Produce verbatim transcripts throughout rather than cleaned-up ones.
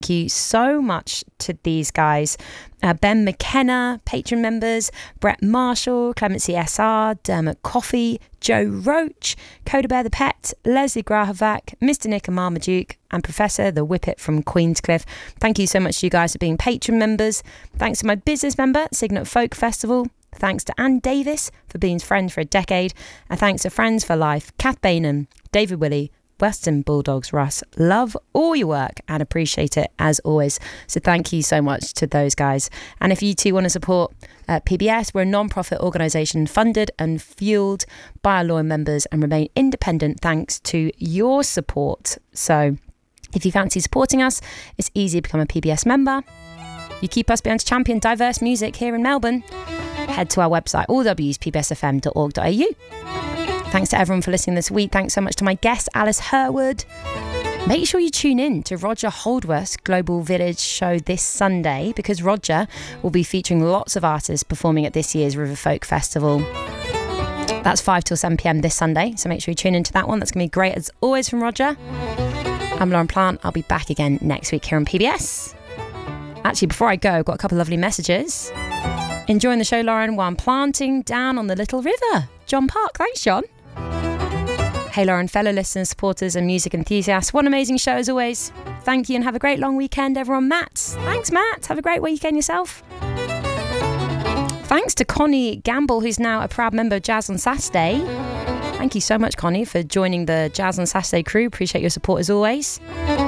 you so much to these guys. Uh, Ben McKenna, patron members, Brett Marshall, Clemency S R, Dermot Coffey, Joe Roach, Coda Bear the Pet, Leslie Grahovac, Mister Nick and Marmaduke, and Professor the Whippet from Queenscliff. Thank you so much to you guys for being patron members. Thanks to my business member, Signet Folk Festival. Thanks to Anne Davis for being friend for a decade. And thanks to Friends for Life, Kath Bainham, David Willey, Western Bulldogs Russ. Love all your work and appreciate it as always. So thank you so much to those guys. And if you too want to support uh, P B S, we're a non-profit organisation funded and fuelled by our loyal members and remain independent thanks to your support. So if you fancy supporting us, it's easy to become a P B S member. You keep us being to champion diverse music here in Melbourne. Head to our website, all w s p b s f m dot org dot a u. Thanks to everyone for listening this week. Thanks so much to my guest, Alice Herwood. Make sure you tune in to Roger Holdworth's Global Village show this Sunday, because Roger will be featuring lots of artists performing at this year's River Folk Festival. That's five till seven p m this Sunday, so make sure you tune into that one. That's going to be great as always from Roger. I'm Lauren Plant. I'll be back again next week here on P B S. Actually, before I go, I've got a couple of lovely messages. Enjoying the show, Lauren, while I'm planting down on the little river. John Park. Thanks, John. Hey Lauren, fellow listeners, supporters and music enthusiasts, what an amazing show as always. Thank you and have a great long weekend, everyone. Matt, thanks Matt, have a great weekend yourself. Thanks to Connie Gamble, who's now a proud member of Jazz on Saturday. Thank you so much, Connie, for joining the Jazz on Saturday crew. Appreciate your support as always.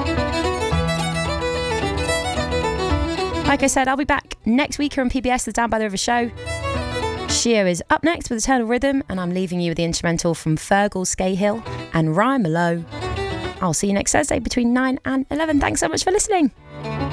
Like I said, I'll be back next week here on P B S, the Down by the River show. Shio is up next with Eternal Rhythm, and I'm leaving you with the instrumental from Fergal Scahill and Ryan Mallow. I'll see you next Thursday between nine and eleven. Thanks so much for listening.